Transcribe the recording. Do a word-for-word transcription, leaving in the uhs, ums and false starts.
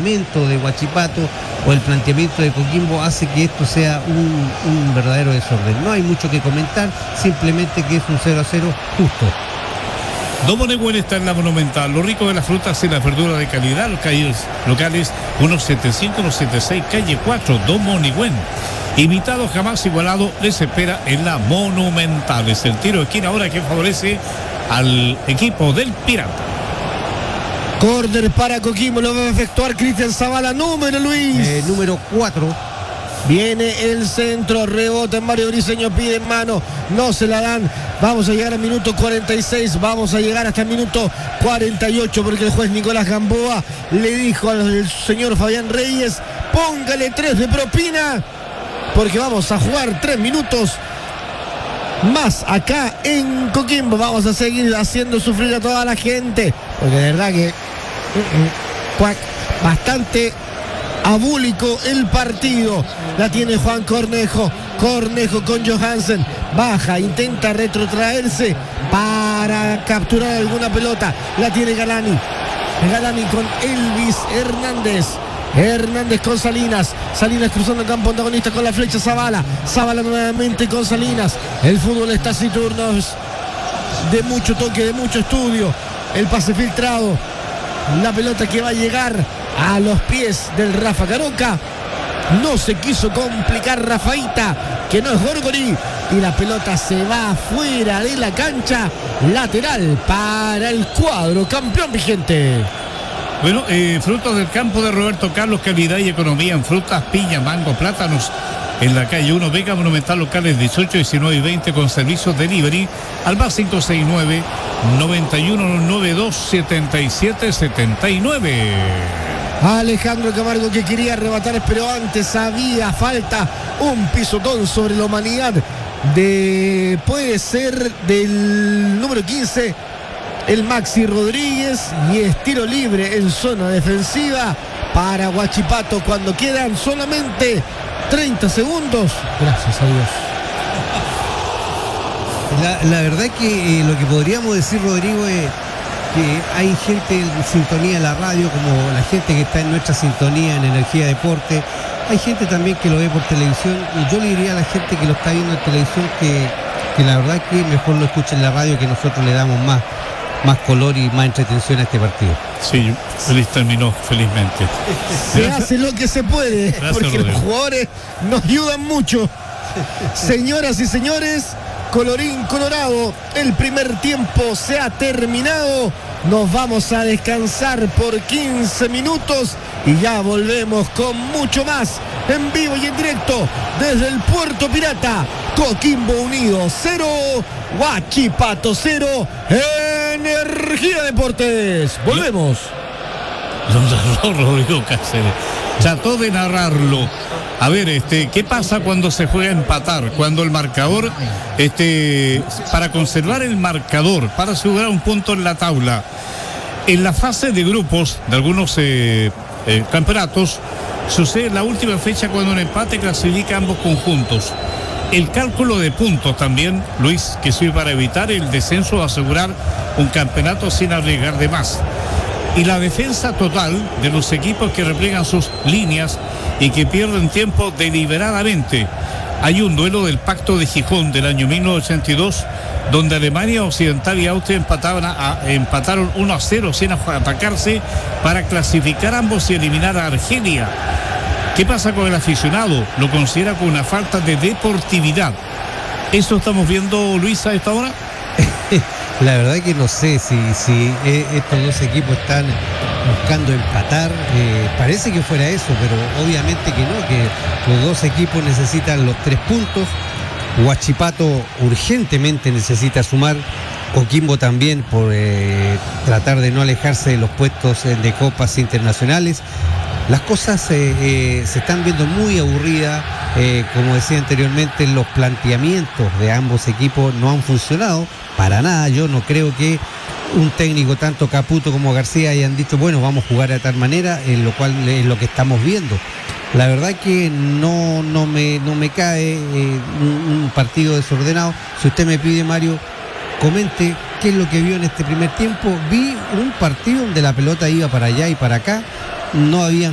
planteamiento de Huachipato o el planteamiento de Coquimbo hace que esto sea un, un verdadero desorden. No hay mucho que comentar, simplemente que es un cero a cero justo. Domo Nehuen está en la Monumental. Lo rico de las frutas y las verduras de calidad. Los calles locales uno setenta y cinco, uno setenta y seis, calle cuatro, Domo Nehuen. Invitado jamás igualado, les espera en la Monumental. Es el tiro de esquina ahora que favorece al equipo del Pirata. Córner para Coquimbo, lo va a efectuar Cristian Zavala, número Luis. Eh, número cuatro. Viene el centro, rebota en Mario Briseño, pide en mano, no se la dan. Vamos a llegar al minuto cuarenta y seis, vamos a llegar hasta el minuto cuarenta y ocho, porque el juez Nicolás Gamboa le dijo al señor Fabián Reyes, póngale tres de propina, porque vamos a jugar tres minutos más acá en Coquimbo. Vamos a seguir haciendo sufrir a toda la gente, porque de verdad que uh, uh, bastante abúlico el partido. La tiene Juan Cornejo. Cornejo con Johansen. Baja, intenta retrotraerse para capturar alguna pelota. La tiene Galani. Galani con Elvis Hernández. Hernández con Salinas. Salinas cruzando el campo antagonista con la flecha Zavala. Zavala nuevamente con Salinas. El fútbol está sin turnos de mucho toque, de mucho estudio. El pase filtrado. La pelota que va a llegar a los pies del Rafa Caroca. No se quiso complicar Rafaita, que no es Gorgori, y la pelota se va fuera de la cancha. Lateral para el cuadro campeón vigente. Bueno, eh, frutos del campo de Roberto Carlos, calidad y economía en frutas, piña, mango, plátanos. En la calle uno, Vega Monumental, locales dieciocho, diecinueve y veinte, con servicios delivery al más cinco seis nueve, noventa y uno noventa y dos, setenta y siete setenta y nueve. Alejandro Camargo, que quería arrebatar, pero antes había falta, un pisotón sobre la humanidad de, puede ser del número quince, el Maxi Rodríguez, y es tiro libre en zona defensiva para Huachipato cuando quedan solamente treinta segundos. Gracias a Dios. La, la verdad que eh, lo que podríamos decir, Rodrigo, es que hay gente en sintonía en la radio, como la gente que está en nuestra sintonía en Energía Deporte. Hay gente también que lo ve por televisión, y yo le diría a la gente que lo está viendo en televisión que, que la verdad que mejor lo escuche en la radio, que nosotros le damos más, más color y más entretención a este partido. Sí, feliz terminó, felizmente. Se hace lo que se puede. Gracias, porque Rodrigo. Los jugadores nos ayudan mucho. Señoras y señores, colorín colorado, el primer tiempo se ha terminado. Nos vamos a descansar por quince minutos y ya volvemos con mucho más en vivo y en directo desde el Puerto Pirata. Coquimbo Unido cero, Huachipato cero, Energía Deportes. Volvemos. Rodrigo Cáceres trató de narrarlo. A ver, este, ¿qué pasa cuando se juega a empatar? Cuando el marcador, este, para conservar el marcador, para asegurar un punto en la tabla. En la fase de grupos de algunos eh, eh, campeonatos, sucede en la última fecha cuando un empate clasifica a ambos conjuntos. El cálculo de puntos también, Luis, que sirve para evitar el descenso o asegurar un campeonato sin arriesgar de más. Y la defensa total de los equipos que repliegan sus líneas y que pierden tiempo deliberadamente. Hay un duelo del Pacto de Gijón del año mil novecientos ochenta y dos, donde Alemania Occidental y Austria empataban a, a, empataron uno a cero sin atacarse para clasificar ambos y eliminar a Argelia. ¿Qué pasa con el aficionado? Lo considera como una falta de deportividad. ¿Eso estamos viendo, Luis, a esta hora? La verdad que no sé si, si eh, estos dos equipos están buscando empatar. Eh, parece que fuera eso, pero obviamente que no, que los dos equipos necesitan los tres puntos. Huachipato urgentemente necesita sumar. Coquimbo también, por eh, tratar de no alejarse de los puestos eh, de copas internacionales. Las cosas eh, eh, se están viendo muy aburridas. Eh, como decía anteriormente, los planteamientos de ambos equipos no han funcionado para nada. Yo no creo que un técnico, tanto Caputo como García, hayan dicho, bueno, vamos a jugar de tal manera, en lo cual es lo que estamos viendo. La verdad que no, no, me, no me cae eh, un, un partido desordenado. Si usted me pide, Mario, comente qué es lo que vio en este primer tiempo. Vi un partido donde la pelota iba para allá y para acá. No habían